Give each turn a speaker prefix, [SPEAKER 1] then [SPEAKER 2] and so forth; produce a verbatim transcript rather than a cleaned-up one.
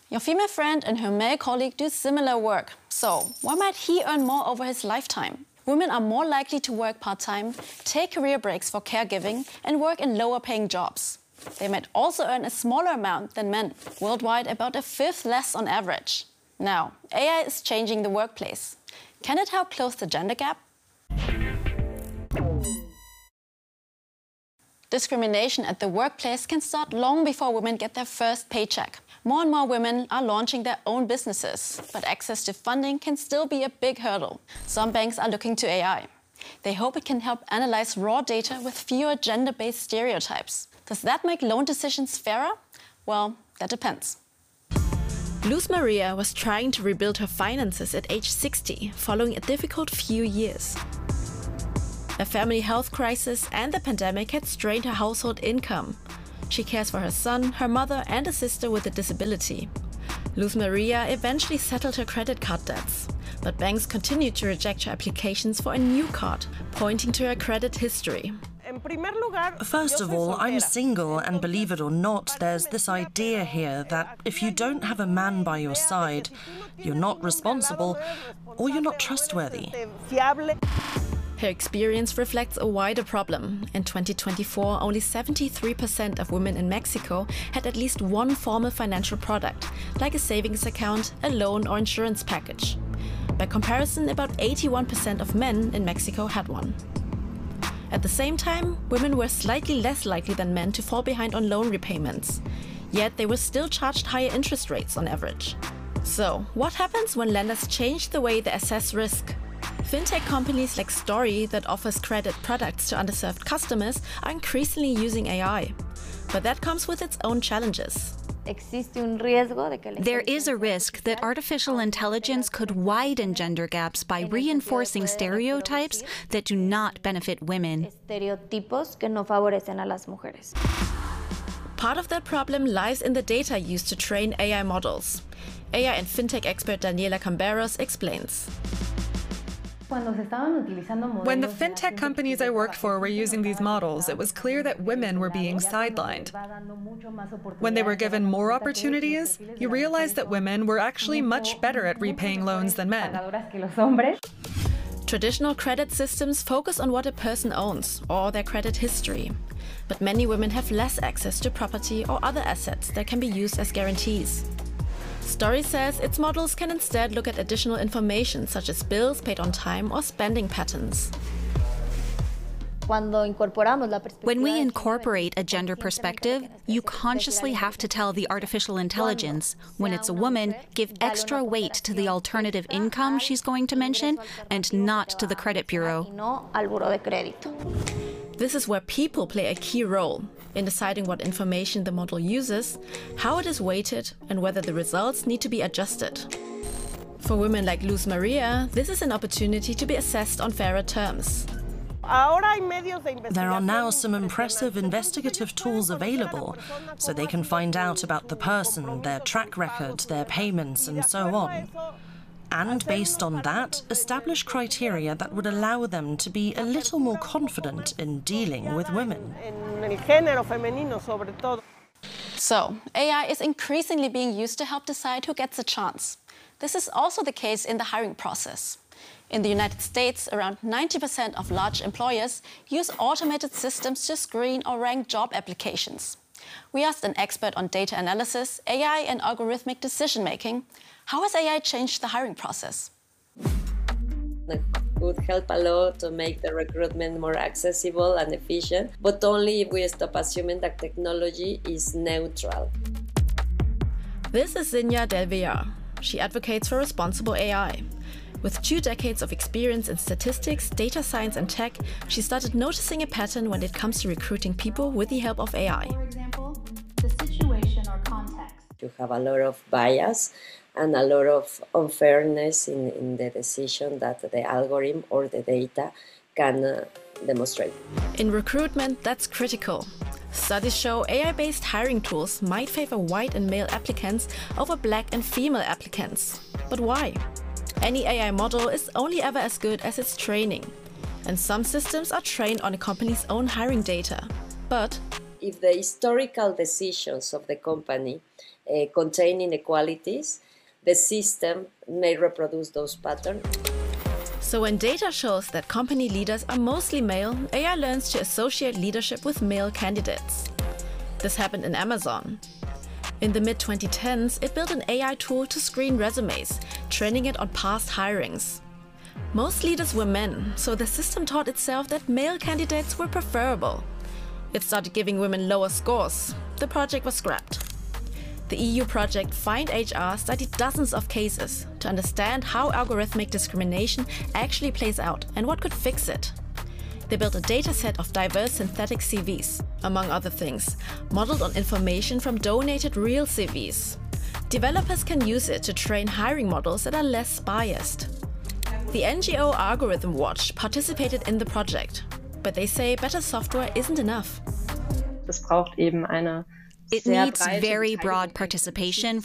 [SPEAKER 1] Your female friend and her male colleague do similar work. So why might he earn more over his lifetime? Women are more likely to work part-time, take career breaks for caregiving, and work in lower-paying jobs. They might also earn a smaller amount than men, worldwide about a fifth less on average. Now, A I is changing the workplace. Can it help close the gender gap? Discrimination at the workplace can start long before women get their first paycheck. More and more women are launching their own businesses, but access to funding can still be a big hurdle. Some banks are looking to A I. They hope it can help analyze raw data with fewer gender-based stereotypes. Does that make loan decisions fairer? Well, that depends. Luz Maria was trying to rebuild her finances at age sixty, following a difficult few years. A family health crisis and the pandemic had strained her household income. She cares for her son, her mother, and a sister with a disability. Luz Maria eventually settled her credit card debts, but banks continued to reject her applications for a new card, pointing to her credit history.
[SPEAKER 2] First of all, I'm single, and believe it or not, there's this idea here that if you don't have a man by your side, you're not responsible or you're not trustworthy.
[SPEAKER 1] Her experience reflects a wider problem. In twenty twenty-four, only seventy-three percent of women in Mexico had at least one formal financial product, like a savings account, a loan, or insurance package. By comparison, about eighty-one percent of men in Mexico had one. At the same time, women were slightly less likely than men to fall behind on loan repayments. Yet they were still charged higher interest rates on average. So, what happens when lenders change the way they assess risk? Fintech companies like Story, that offers credit products to underserved customers, are increasingly using A I. But that comes with its own challenges.
[SPEAKER 3] There is a risk that artificial intelligence could widen gender gaps by reinforcing stereotypes that do not benefit women.
[SPEAKER 1] Part of that problem lies in the data used to train A I models. A I and fintech expert Daniela Camberos explains.
[SPEAKER 4] When the fintech companies I worked for were using these models, it was clear that women were being sidelined. When they were given more opportunities, you realized that women were actually much better at repaying loans than men.
[SPEAKER 1] Traditional credit systems focus on what a person owns or their credit history. But many women have less access to property or other assets that can be used as guarantees. Story says its models can instead look at additional information such as bills paid on time or spending patterns.
[SPEAKER 3] When we incorporate a gender perspective, you consciously have to tell the artificial intelligence, when it's a woman, give extra weight to the alternative income she's going to mention and not to the credit bureau.
[SPEAKER 1] This is where people play a key role in deciding what information the model uses, how it is weighted, and whether the results need to be adjusted. For women like Luz Maria, this is an opportunity to be assessed on fairer terms.
[SPEAKER 2] There are now some impressive investigative tools available, so they can find out about the person, their track record, their payments, and so on. And based on that, establish criteria that would allow them to be a little more confident in dealing with women.
[SPEAKER 1] So, A I is increasingly being used to help decide who gets a chance. This is also the case in the hiring process. In the United States, around ninety percent of large employers use automated systems to screen or rank job applications. We asked an expert on data analysis, A I, and algorithmic decision-making, how has A I changed the hiring process?
[SPEAKER 5] It would help a lot to make the recruitment more accessible and efficient, but only if we stop assuming that technology is neutral.
[SPEAKER 1] This is Zinja Del Villar. She advocates for responsible A I. With two decades of experience in statistics, data science, and tech, she started noticing a pattern when it comes to recruiting people with the help of A I.
[SPEAKER 6] For example, the situation or context.
[SPEAKER 5] You have a lot of bias and a lot of unfairness in, in the decision that the algorithm or the data can uh, demonstrate.
[SPEAKER 1] In recruitment, that's critical. Studies show A I-based hiring tools might favor white and male applicants over black and female applicants. But why? Any A I model is only ever as good as its training. And some systems are trained on a company's own hiring data. But
[SPEAKER 5] if the historical decisions of the company uh, contain inequalities, the system may reproduce those patterns.
[SPEAKER 1] So when data shows that company leaders are mostly male, A I learns to associate leadership with male candidates. This happened in Amazon. In the mid twenty tens, it built an A I tool to screen resumes, training it on past hirings. Most leaders were men, so the system taught itself that male candidates were preferable. It started giving women lower scores. The project was scrapped. The E U project Find H R studied dozens of cases to understand how algorithmic discrimination actually plays out and what could fix it. They built a dataset of diverse synthetic C Vs, among other things, modeled on information from donated real C Vs. Developers can use it to train hiring models that are less biased. The N G O Algorithm Watch participated in the project, but they say better software isn't enough.
[SPEAKER 3] It needs very broad participation